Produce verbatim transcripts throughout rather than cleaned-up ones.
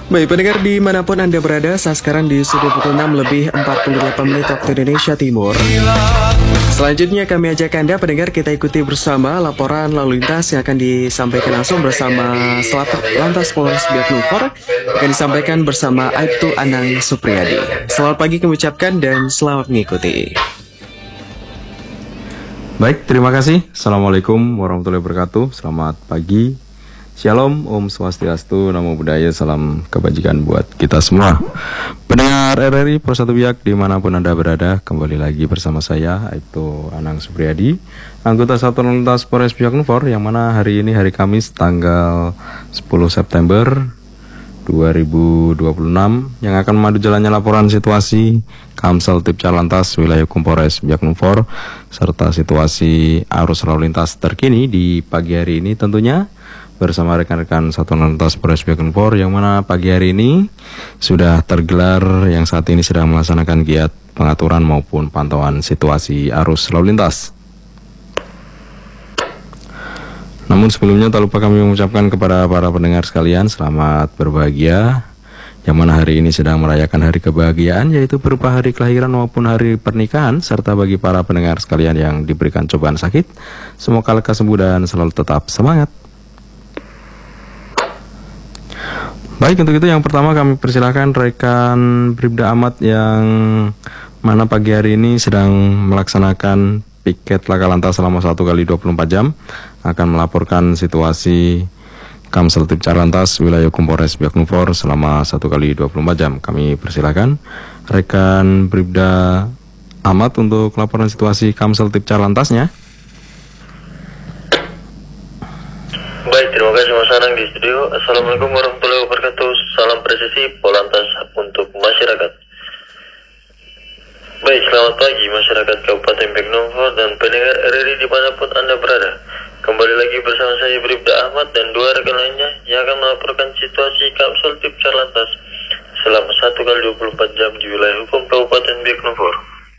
Baik pendengar dimanapun Anda berada, saat sekarang di studio pukul enam lebih empat puluh delapan menit waktu Indonesia Timur. Selanjutnya kami ajak Anda pendengar kita ikuti bersama laporan lalu lintas yang akan disampaikan langsung bersama Selatan Lantas Polres Biak Numfor, akan disampaikan bersama Aibtu Anang Supriyadi. Selamat pagi kami ucapkan dan selamat mengikuti. Baik, terima kasih. Assalamualaikum warahmatullahi wabarakatuh. Selamat pagi. Shalom, Om Swastiastu, Namo Buddhaya, salam kebajikan buat kita semua. Pendengar R R I Persatu Biak dimanapun Anda berada, kembali lagi bersama saya, Aibtu Anang Supriyadi, anggota Satuan Lantas Polres Biak Numfor, yang mana hari ini hari Kamis tanggal sepuluh September dua ribu dua puluh enam, yang akan memandu jalannya laporan situasi Kamsel Tipcar Lantas wilayah hukum Polres Biak Numfor, serta situasi arus lalu lintas terkini di pagi hari ini tentunya bersama rekan-rekan Satuan Lantas Polres Biak Numfor, yang mana pagi hari ini sudah tergelar yang saat ini sedang melaksanakan giat pengaturan maupun pantauan situasi arus lalu lintas. Namun sebelumnya tak lupa kami mengucapkan kepada para pendengar sekalian selamat berbahagia, yang mana hari ini sedang merayakan hari kebahagiaan, yaitu berupa hari kelahiran maupun hari pernikahan, serta bagi para pendengar sekalian yang diberikan cobaan sakit, semoga lekas sembuh dan selalu tetap semangat. Baik, untuk itu yang pertama kami persilahkan rekan Bribda Ahmad yang mana pagi hari ini sedang melaksanakan piket laka lantas selama satu kali dua puluh empat jam, akan melaporkan situasi Kamsel Tipcar Lantas wilayah hukum Polres Biak Numfor selama satu kali dua puluh empat jam. Kami persilahkan rekan Bribda Ahmad untuk laporan situasi Kamsel Tipcar Lantasnya. Baik, terima kasih Mas Anang di studio. Assalamualaikum warahmatullahi wabarakatuh. Salam presisi Polantas untuk masyarakat. Baik, selamat pagi masyarakat Kabupaten Biak Numfor dan pendengar R R I dimanapun Anda berada. Kembali lagi bersama saya Bribda Ahmad dan dua rekan lainnya yang akan melaporkan situasi Kamsel Tipcar Lantas selama satu kali dua puluh empat jam di wilayah hukum Kabupaten Biak Numfor.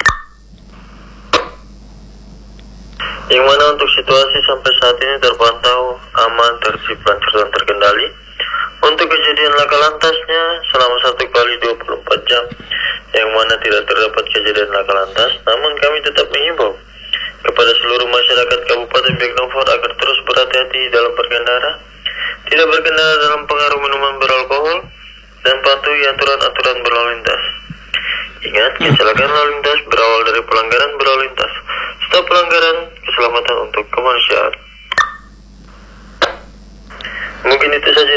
Yang mana untuk situasi sampai saat ini terpantau aman, tertib, lancar dan terkendali. Untuk kejadian laka lantasnya selama satu kali dua puluh empat jam, yang mana tidak terdapat kejadian laka lantas, namun kami tetap mengimbau kepada seluruh masyarakat Kabupaten Biak Numfor agar terus berhati-hati dalam berkendara, tidak berkendara dalam pengaruh minuman beralkohol, dan patuhi aturan-aturan berlalu lintas. Ingat, kecelakaan lalu lintas berawal dari pelanggaran berlalu lintas. Stop pelanggaran, keselamatan untuk kemanusiaan. Mungkin itu saja